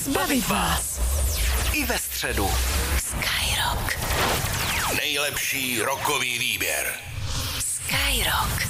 Bavit vás. I ve středu. Skyrock. Nejlepší rockový výběr. Skyrock.